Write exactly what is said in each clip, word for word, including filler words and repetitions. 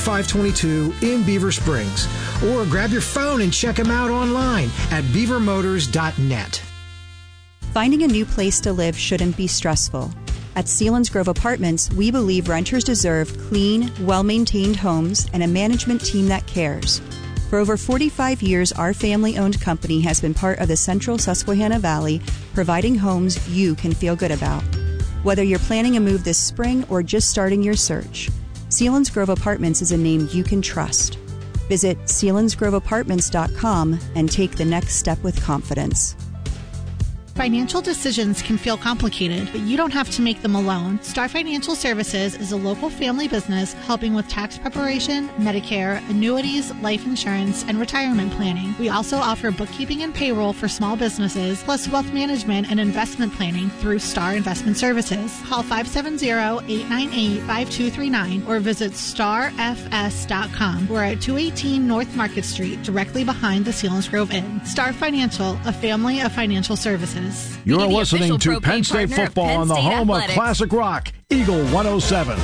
five two two in Beaver Springs. Or grab your phone and check them out online at beaver motors dot net. Finding a new place to live shouldn't be stressful. At Selinsgrove Apartments, we believe renters deserve clean, well-maintained homes and a management team that cares. For over forty-five years, our family-owned company has been part of the Central Susquehanna Valley, providing homes you can feel good about. Whether you're planning a move this spring or just starting your search, Selinsgrove Apartments is a name you can trust. Visit selinsgrove apartments dot com and take the next step with confidence. Financial decisions can feel complicated, but you don't have to make them alone. Star Financial Services is a local family business helping with tax preparation, Medicare, annuities, life insurance, and retirement planning. We also offer bookkeeping and payroll for small businesses, plus wealth management and investment planning through Star Investment Services. Call five seven zero, eight nine eight, five two three nine or visit star f s dot com. We're at two eighteen North Market Street, directly behind the Selinsgrove Inn. Star Financial, a family of financial services. You're listening to Penn State football on the home of Classic Rock, Eagle one oh seven.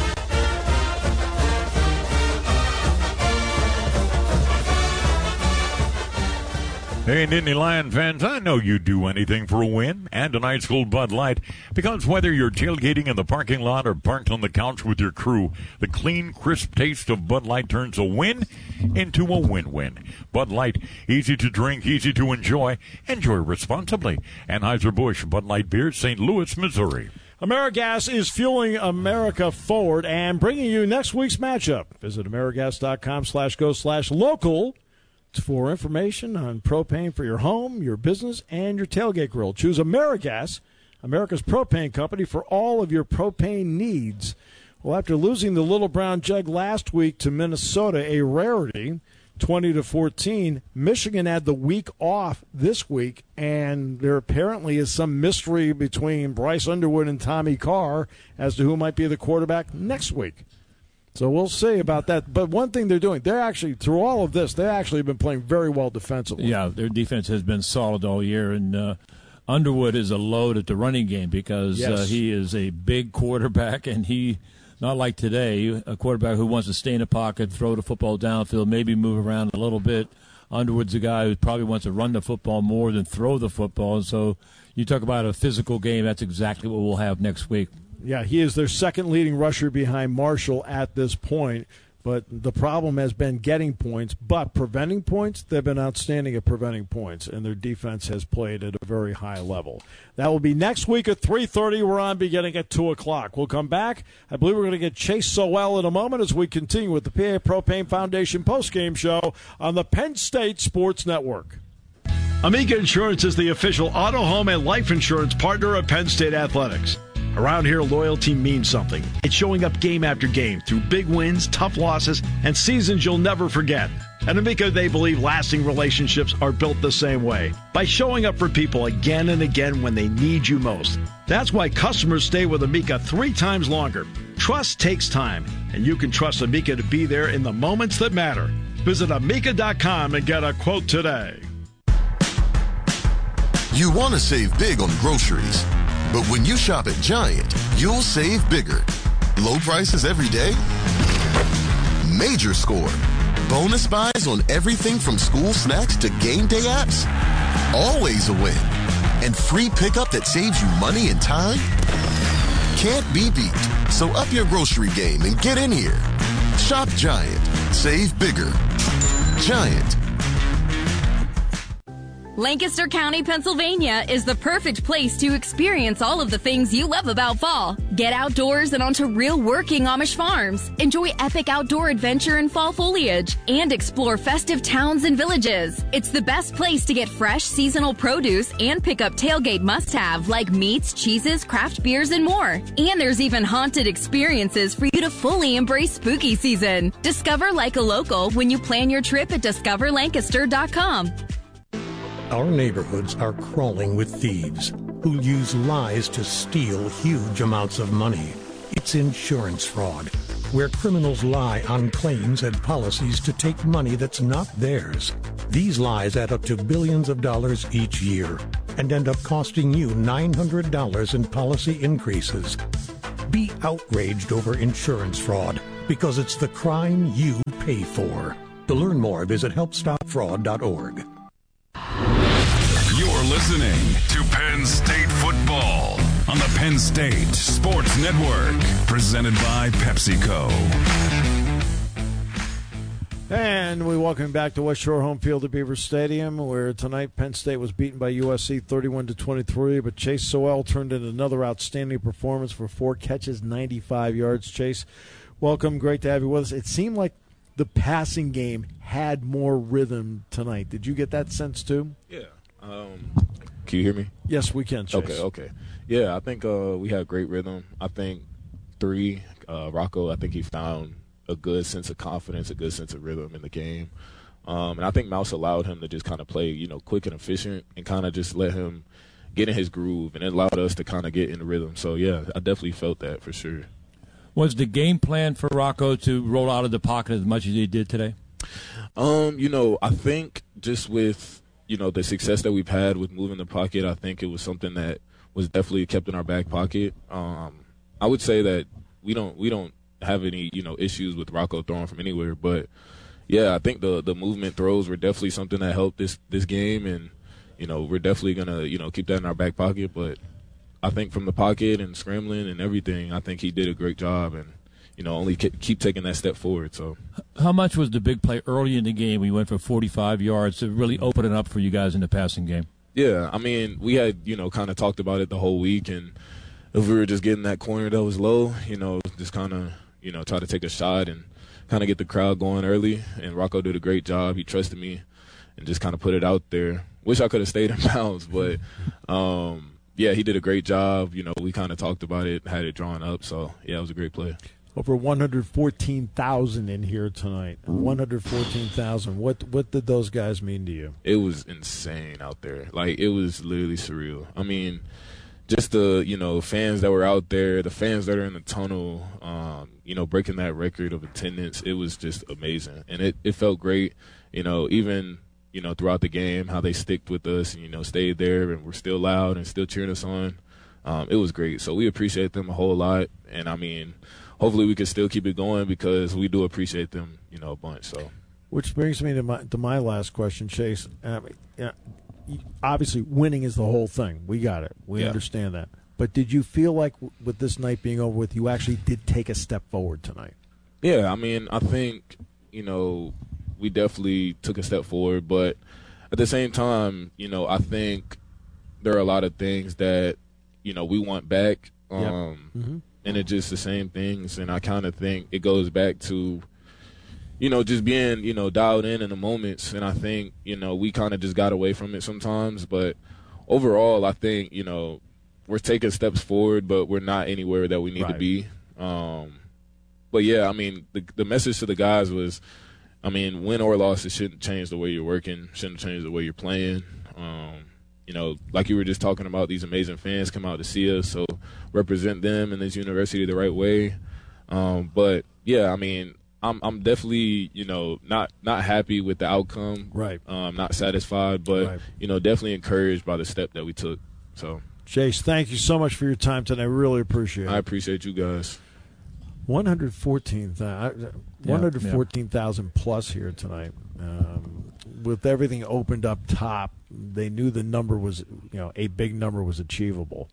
Hey, Nittany Lion fans, I know you'd do anything for a win and an ice cold Bud Light, because whether you're tailgating in the parking lot or parked on the couch with your crew, the clean, crisp taste of Bud Light turns a win into a win-win. Bud Light, easy to drink, easy to enjoy. Enjoy responsibly. Anheuser-Busch Bud Light Beer, Saint Louis, Missouri. AmeriGas is fueling America forward and bringing you next week's matchup. Visit amerigas.com slash go slash local for information on propane for your home, your business, and your tailgate grill. Choose AmeriGas, America's propane company, for all of your propane needs. Well, after losing the Little Brown Jug last week to Minnesota, a rarity, twenty to fourteen, Michigan had the week off this week, and there apparently is some mystery between Bryce Underwood and Tommy Carr as to who might be the quarterback next week. So we'll see about that. But one thing they're doing, they're actually, through all of this, they've actually been playing very well defensively. Yeah, their defense has been solid all year, and uh, Underwood is a load at the running game because yes. uh, he is a big quarterback, and he, not like today, a quarterback who wants to stay in the pocket, throw the football downfield, maybe move around a little bit. Underwood's a guy who probably wants to run the football more than throw the football. And so you talk about a physical game, that's exactly what we'll have next week. Yeah, he is their second leading rusher behind Marshall at this point. But the problem has been getting points. But preventing points, they've been outstanding at preventing points, and their defense has played at a very high level. That will be next week at three thirty. We're on beginning at two o'clock. We'll come back. I believe we're going to get Chase Sowell in a moment as we continue with the P A Propane Foundation postgame show on the Penn State Sports Network. Amica Insurance is the official auto, home, and life insurance partner of Penn State Athletics. Around here, loyalty means something. It's showing up game after game through big wins, tough losses, and seasons you'll never forget. At Amica, they believe lasting relationships are built the same way, by showing up for people again and again when they need you most. That's why customers stay with Amica three times longer. Trust takes time, and you can trust Amica to be there in the moments that matter. Visit amica dot com and get a quote today. You want to save big on groceries, but when you shop at Giant, you'll save bigger. Low prices every day? Major score. Bonus buys on everything from school snacks to game day apps? Always a win. And free pickup that saves you money and time? Can't be beat. So up your grocery game and get in here. Shop Giant. Save bigger. Giant. Lancaster County, Pennsylvania is the perfect place to experience all of the things you love about fall. Get outdoors and onto real working Amish farms. Enjoy epic outdoor adventure in fall foliage and explore festive towns and villages. It's the best place to get fresh seasonal produce and pick up tailgate must-have like meats, cheeses, craft beers, and more. And there's even haunted experiences for you to fully embrace spooky season. Discover like a local when you plan your trip at discover lancaster dot com. Our neighborhoods are crawling with thieves who use lies to steal huge amounts of money. It's insurance fraud, where criminals lie on claims and policies to take money that's not theirs. These lies add up to billions of dollars each year and end up costing you nine hundred dollars in policy increases. Be outraged over insurance fraud. because it's the crime you pay for. To learn more, visit help stop fraud dot org. You're listening to Penn State football on the Penn State Sports Network, presented by PepsiCo. And we welcome back to West Shore home field at Beaver Stadium, where tonight Penn State was beaten by U S C thirty-one to twenty-three, but Chase Sowell turned in another outstanding performance for four catches, ninety-five yards. Chase, welcome. Great to have you with us. It seemed like the passing game had more rhythm tonight. Did you get that sense too? Yeah. Um, can you hear me? Yes, we can, Chase. Okay, okay. Yeah, I think uh, we had great rhythm. I think three, uh, Rocco, I think he found a good sense of confidence, a good sense of rhythm in the game. Um, and I think Mouse allowed him to just kind of play, you know, quick and efficient and kind of just let him get in his groove, and it allowed us to kind of get in the rhythm. So, yeah, I definitely felt that for sure. Was the game plan for Rocco to roll out of the pocket as much as he did today? Um, you know, I think just with, you know, the success that we've had with moving the pocket, I think it was something that was definitely kept in our back pocket. Um, I would say that we don't we don't have any, you know, issues with Rocco throwing from anywhere, but yeah, I think the the movement throws were definitely something that helped this this game, and you know, we're definitely gonna, you know, keep that in our back pocket. But I think from the pocket and scrambling and everything, I think he did a great job, and you know, only keep taking that step forward. So, how much was the big play early in the game? We went for forty-five yards to really open it up for you guys in the passing game. Yeah, I mean, we had, you know, kind of talked about it the whole week, and if we were just getting that corner that was low, you know, just kind of, you know, try to take a shot and kind of get the crowd going early. And Rocco did a great job. He trusted me and just kind of put it out there. Wish I could have stayed in bounds, but, um, yeah, he did a great job. You know, we kind of talked about it, had it drawn up. So, yeah, it was a great play. Over one hundred fourteen thousand in here tonight. one hundred fourteen thousand. What what did those guys mean to you? It was insane out there. Like, it was literally surreal. I mean, just the, you know, fans that were out there, the fans that are in the tunnel, um, you know, breaking that record of attendance, it was just amazing. And it, it felt great, you know, even, you know, throughout the game, how they sticked with us and, you know, stayed there and were still loud and still cheering us on. Um, it was great. So we appreciate them a whole lot. And, I mean, hopefully we can still keep it going because we do appreciate them, you know, a bunch. So, which brings me to my to my last question, Chase. I mean, yeah, obviously, winning is the whole thing. We got it. We yeah. understand that. But did you feel like with this night being over with, you actually did take a step forward tonight? Yeah, I mean, I think, you know, we definitely took a step forward. But at the same time, you know, I think there are a lot of things that, you know, we want back. Um, yep. mm-hmm. And it's just the same things. And I kind of think it goes back to, you know, just being, you know, dialed in in the moments. And I think, you know, we kind of just got away from it sometimes. But overall, I think, you know, we're taking steps forward, but we're not anywhere that we need right. to be. Um, but, yeah, I mean, the, the message to the guys was, I mean, win or loss, it shouldn't change the way you're working, shouldn't change the way you're playing. Um, you know, like you were just talking about, these amazing fans come out to see us, so represent them and this university the right way. Um, but, yeah, I mean, I'm I'm definitely, you know, not, not happy with the outcome. Right. Um, not satisfied, but, right. you know, definitely encouraged by the step that we took. So, Chase, thank you so much for your time tonight. I really appreciate it. I appreciate you guys. one hundred fourteen thousand one hundred fourteen thousand plus here tonight. Um, with everything opened up top, they knew the number was, you know, a big number was achievable.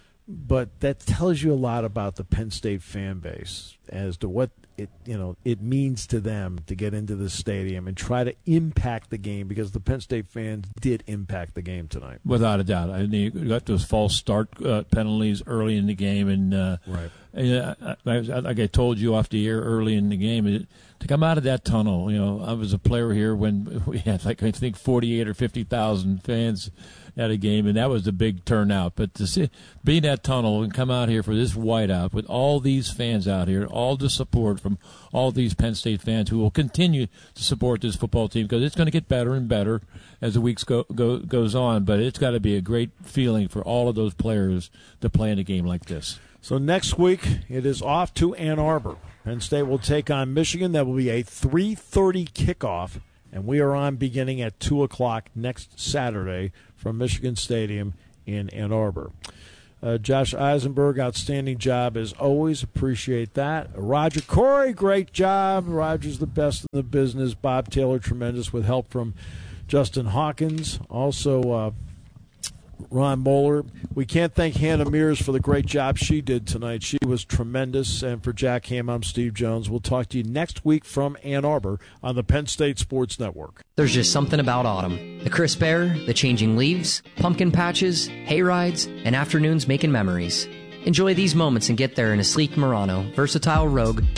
But that tells you a lot about the Penn State fan base as to what it, you know, it means to them to get into the stadium and try to impact the game, because the Penn State fans did impact the game tonight. Without a doubt. I mean, you got those false start uh, penalties early in the game. And, uh, right. and uh, like I told you off the air early in the game, it, to come out of that tunnel, you know, I was a player here when we had, like, I think forty-eight or fifty thousand fans at a game, and that was the big turnout. But to see, be in that tunnel and come out here for this whiteout with all these fans out here, all the support from all these Penn State fans who will continue to support this football team, because it's going to get better and better as the weeks go, go goes on. But it's got to be a great feeling for all of those players to play in a game like this. So next week, it is off to Ann Arbor. Penn State will take on Michigan. That will be a three thirty kickoff, and we are on beginning at two o'clock next Saturday from Michigan Stadium in Ann Arbor. Uh, Josh Eisenberg, outstanding job as always. Appreciate that. Roger Corey, great job. Roger's the best in the business. Bob Taylor, tremendous with help from Justin Hawkins. Also, uh, Ron Moeller. We can't thank Hannah Mears for the great job she did tonight. She was tremendous. And for Jack Ham, I'm Steve Jones. We'll talk to you next week from Ann Arbor on the Penn State Sports Network. There's just something about autumn. The crisp air, the changing leaves, pumpkin patches, hay rides, and afternoons making memories. Enjoy these moments and get there in a sleek Murano, versatile Rogue,